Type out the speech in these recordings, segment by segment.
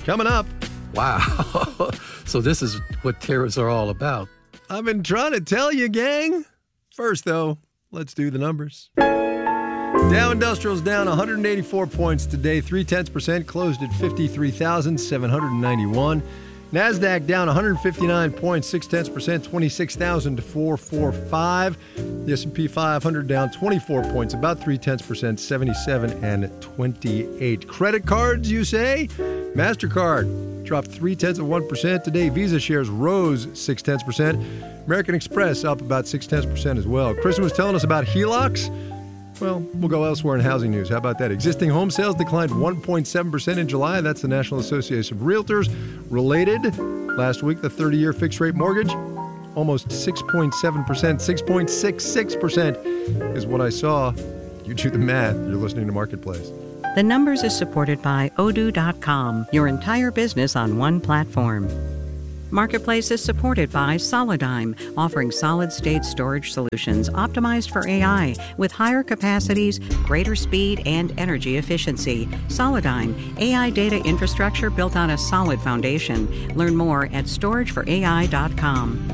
Coming up. Wow. So this is what tariffs are all about. I've been trying to tell you, gang. First, though, let's do the numbers. Dow Industrial's down 184 points today, 0.3%, closed at 53,791. NASDAQ down 159 points, 0.6%, 26,445. The S&P 500 down 24 points, about 0.3%, 77,28. Credit cards, you say? MasterCard dropped 0.3% today. Visa shares rose 0.6%. American Express up about 0.6% as well. Kristen was telling us about HELOCs. Well, we'll go elsewhere in housing news. How about that? Existing home sales declined 1.7% in July. That's the National Association of Realtors. Related, last week, the 30-year fixed-rate mortgage, almost 6.7%, 6.66% is what I saw. You do the math. You're listening to Marketplace. The Numbers is supported by Odoo.com, your entire business on one platform. Marketplace is supported by Solidigm, offering solid-state storage solutions optimized for AI with higher capacities, greater speed, and energy efficiency. Solidigm, AI data infrastructure built on a solid foundation. Learn more at storageforai.com.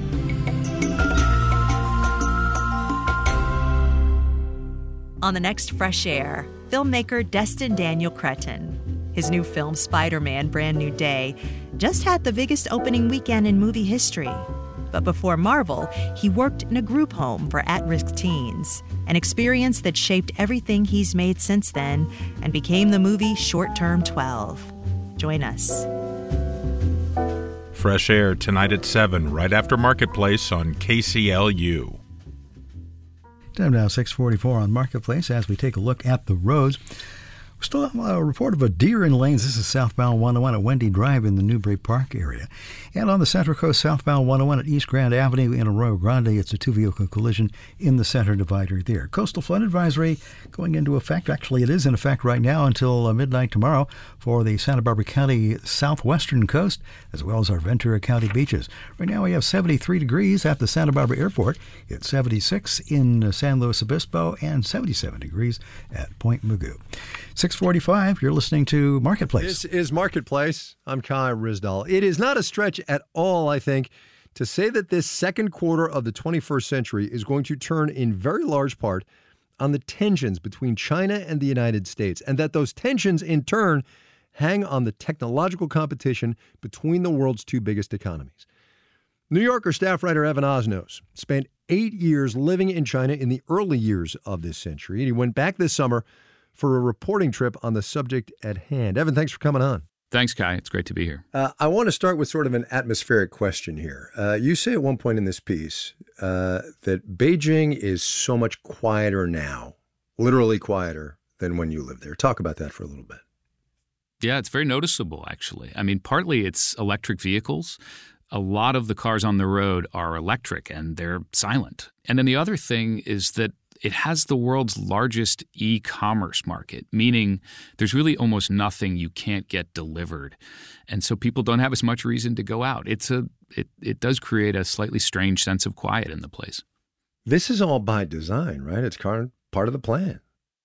On the next Fresh Air, filmmaker Destin Daniel Cretton. His new film, Spider-Man: Brand New Day, just had the biggest opening weekend in movie history. But before Marvel, he worked in a group home for at-risk teens, an experience that shaped everything he's made since then and became the movie Short Term 12. Join us. Fresh Air tonight at 7, right after Marketplace on KCLU. Time now, 6:44 on Marketplace as we take a look at the roads. We still have a report of a deer in lanes. This is southbound 101 at Wendy Drive in the Newbury Park area. And on the Central Coast, southbound 101 at East Grand Avenue in Arroyo Grande, it's a two-vehicle collision in the center divider there. Coastal flood advisory going into effect. Actually, it is in effect right now until midnight tomorrow for the Santa Barbara County southwestern coast, as well as our Ventura County beaches. Right now we have 73 degrees at the Santa Barbara Airport. It's 76 in San Luis Obispo and 77 degrees at Point Mugu. 6:45, you're listening to Marketplace. This is Marketplace. I'm Kai Ryssdal. It is not a stretch at all, I think, to say that this second quarter of the 21st century is going to turn in very large part on the tensions between China and the United States, and that those tensions, in turn, hang on the technological competition between the world's two biggest economies. New Yorker staff writer Evan Osnos spent 8 years living in China in the early years of this century, and he went back this summer for a reporting trip on the subject at hand. Evan, thanks for coming on. Thanks, Kai. It's great to be here. I want to start with sort of an atmospheric question here. You say at one point in this piece that Beijing is so much quieter now, literally quieter, than when you lived there. Talk about that for a little bit. Yeah, it's very noticeable, actually. I mean, partly it's electric vehicles. A lot of the cars on the road are electric and they're silent. And then the other thing is that it has the world's largest e-commerce market, meaning there's really almost nothing you can't get delivered. And so people don't have as much reason to go out. It does create a slightly strange sense of quiet in the place. This is all by design, right? It's part of the plan.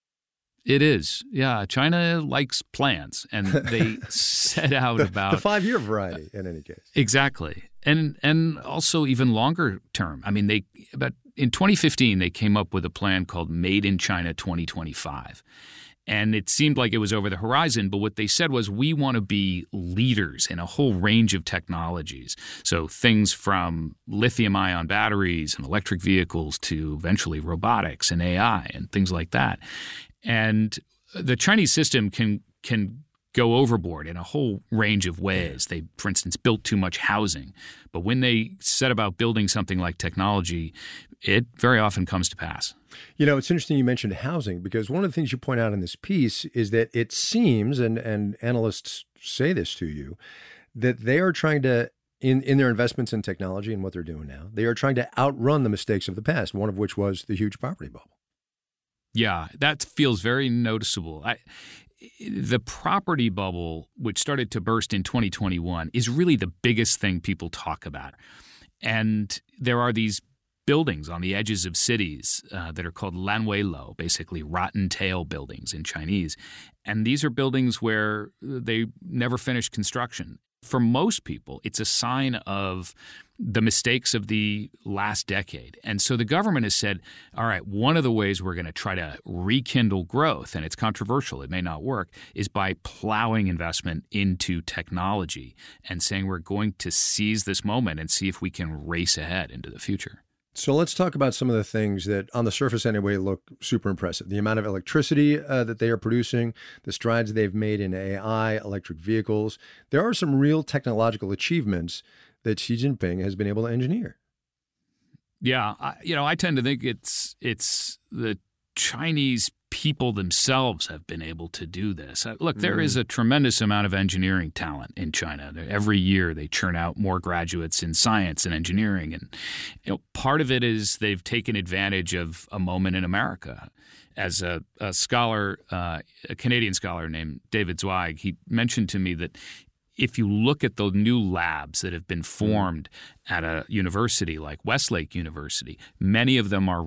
It is. Yeah. China likes plans, and they set out about the 5-year variety in any case. Exactly. And also even longer term. I mean, in 2015, they came up with a plan called Made in China 2025. And it seemed like it was over the horizon, but what they said was, we want to be leaders in a whole range of technologies. So things from lithium-ion batteries and electric vehicles to eventually robotics and AI and things like that. And the Chinese system can go overboard in a whole range of ways. They, for instance, built too much housing. But when they set about building something like technology, it very often comes to pass. You know, it's interesting you mentioned housing, because one of the things you point out in this piece is that it seems, and analysts say this to you, that they are trying to, in their investments in technology and what they're doing now, they are trying to outrun the mistakes of the past, one of which was the huge property bubble. Yeah, that feels very noticeable. The property bubble, which started to burst in 2021, is really the biggest thing people talk about. And there are these buildings on the edges of cities that are called lanweilo, basically rotten tail buildings in Chinese. And these are buildings where they never finished construction. For most people, it's a sign of the mistakes of the last decade. And so the government has said, all right, one of the ways we're going to try to rekindle growth, and it's controversial, it may not work, is by plowing investment into technology and saying we're going to seize this moment and see if we can race ahead into the future. So let's talk about some of the things that, on the surface anyway, look super impressive. The amount of electricity that they are producing, the strides they've made in AI, electric vehicles. There are some real technological achievements that Xi Jinping has been able to engineer. Yeah, I tend to think it's the Chinese people themselves have been able to do this. Look, there is a tremendous amount of engineering talent in China. Every year they churn out more graduates in science and engineering. And part of it is they've taken advantage of a moment in America. As a scholar, a Canadian scholar named David Zweig, he mentioned to me that if you look at the new labs that have been formed at a university like Westlake University, many of them are